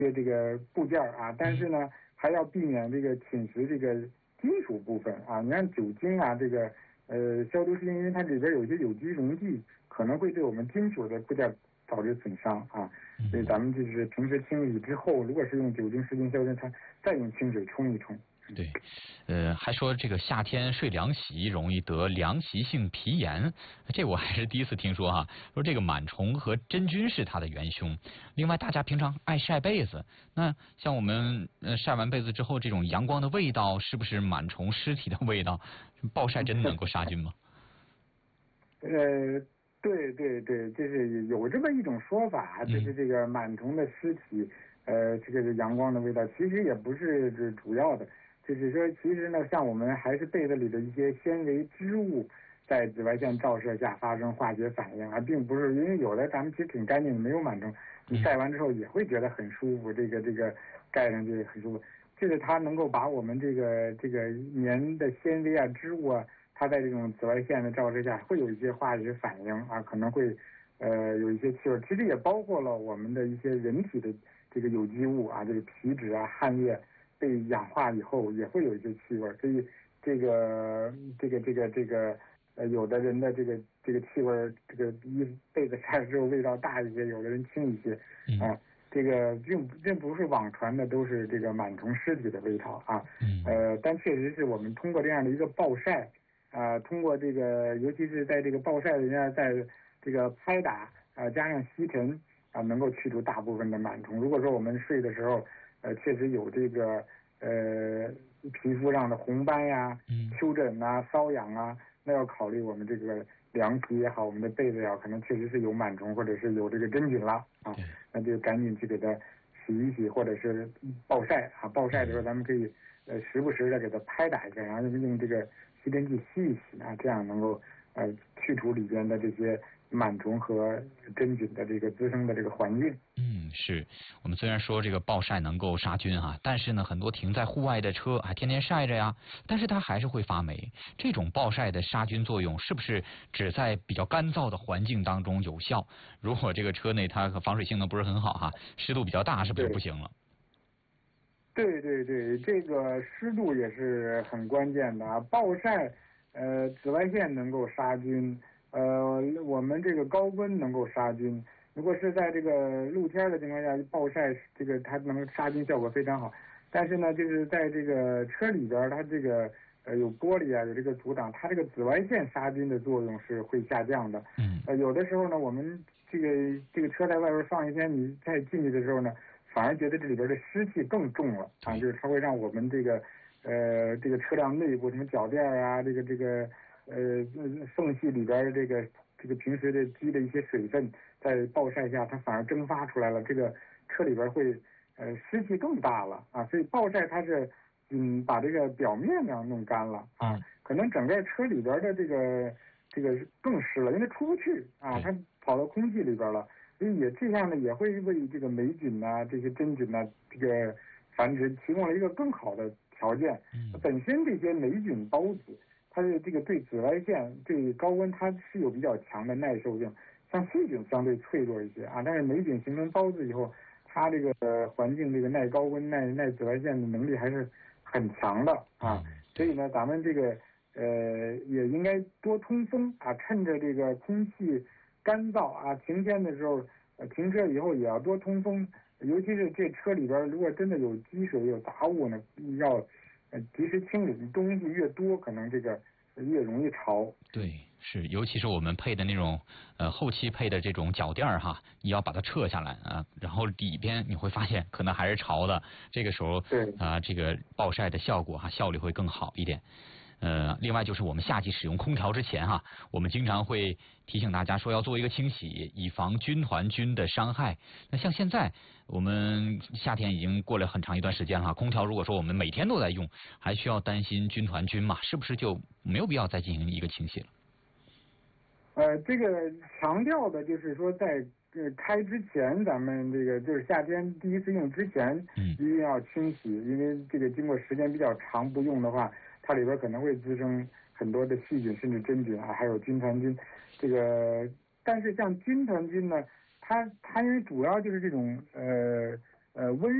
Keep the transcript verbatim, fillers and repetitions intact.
些这个部件啊，但是呢还要避免这个侵蚀这个金属部分啊。你看酒精啊，这个呃消毒湿巾，因为它里边有一些有机溶剂，可能会对我们金属的部件导致损伤啊。所以咱们就是平时清理之后，如果是用酒精湿巾消毒，它再用清水冲一冲。 对，呃，还说这个夏天睡凉席容易得凉席性皮炎，这我还是第一次听说哈。说这个螨虫和真菌是它的元凶。另外，大家平常爱晒被子，那像我们呃晒完被子之后，这种阳光的味道是不是螨虫尸体的味道？暴晒真的能够杀菌吗？ 呃，对对对，就是有这么一种说法，就是这个螨虫的尸体，呃，这个阳光的味道，其实也不是主要的。就是说，其实呢，像我们还是被子里的一些纤维织物，在紫外线照射下发生化学反应啊，并不是因为有的咱们其实挺干净的，没有螨虫，你晒完之后也会觉得很舒服，这个这个盖上去很舒服，就是它能够把我们这个这个棉的纤维啊、织物啊，它在这种紫外线的照射下会有一些化学反应啊，可能会呃有一些气味，其实也包括了我们的一些人体的这个有机物啊，这个皮脂啊、汗液。被氧化以后也会有一些气味，所以这个这个这个这个呃，有的人的这个这个气味，这个衣被子晒了之后味道大一些，有的人轻一些啊。这个并并不是网传的都是这个螨虫尸体的味道啊。呃，但确实是我们通过这样的一个暴晒啊、呃，通过这个，尤其是在这个暴晒人家在这个拍打啊、呃，加上吸尘啊、呃，能够去除大部分的螨虫。如果说我们睡的时候，呃，确实有这个呃皮肤上的红斑呀、丘疹啊、瘙痒啊，那要考虑我们这个凉席也好，我们的被子也好，可能确实是有螨虫或者是有这个真菌了啊，那就赶紧去给它洗一洗，或者是暴晒啊。暴晒的时候，咱们可以呃时不时的给它拍打一下，然后用这个吸尘器吸一吸啊，这样能够呃去除里边的这些螨虫和真菌的这个滋生的这个环境。 嗯，是我们虽然说这个暴晒能够杀菌哈，但是呢，很多停在户外的车还天天晒着呀，但是它还是会发霉。这种暴晒的杀菌作用是不是只在比较干燥的环境当中有效？如果这个车内它防水性能不是很好哈，湿度比较大，是不是不行了？ 对对对，这个湿度也是很关键的啊。暴晒，呃，紫外线能够杀菌，呃，我们这个高温能够杀菌。如果是在这个露天的情况下，暴晒这个它能杀菌效果非常好。但是呢，就是在这个车里边，它这个呃有玻璃啊，有这个阻挡，它这个紫外线杀菌的作用是会下降的。 嗯。 呃，有的时候呢，我们这个这个车在外边放一天，你再进去的时候呢，反而觉得这里边的湿气更重了啊，就是它会让我们这个呃这个车辆内部什么脚垫啊，这个这个呃缝隙里边的这个这个平时的积的一些水分，在暴晒下它反而蒸发出来了，这个车里边会呃湿气更大了啊，所以暴晒它是嗯把这个表面呢弄干了啊，可能整个车里边的这个这个更湿了，因为它出不去啊，它跑到空气里边了。所以也这样呢，也会为这个霉菌呐、啊、这些真菌呐、啊、这个繁殖提供了一个更好的条件。嗯、本身这些霉菌孢子，它的这个对紫外线、对高温，它是有比较强的耐受性。像细菌相对脆弱一些啊，但是霉菌形成孢子以后，它这个环境这个耐高温、耐耐紫外线的能力还是很强的啊。所以呢，咱们这个呃也应该多通风啊，趁着这个空气干燥啊，晴天的时候，呃，停车以后也要多通风，尤其是这车里边如果真的有积水、有杂物呢，要呃及时清理。东西越多，可能这个越容易潮。 对，是，尤其是我们配的那种呃后期配的这种脚垫哈，你要把它撤下来啊，然后里边你会发现可能还是潮的，这个时候对啊、呃，这个暴晒的效果哈效率会更好一点。呃，另外就是我们夏季使用空调之前哈，我们经常会提醒大家说要做一个清洗，以防军团菌的伤害。那像现在我们夏天已经过了很长一段时间了，空调如果说我们每天都在用，还需要担心军团菌嘛？是不是就没有必要再进行一个清洗了？ 呃，这个强调的就是说在呃开之前，咱们这个就是夏天第一次用之前，嗯，一定要清洗，因为这个经过时间比较长不用的话，它里边可能会滋生很多的细菌，甚至真菌啊，还有军团菌。这个，但是像军团菌呢，它它因为主要就是这种呃呃温。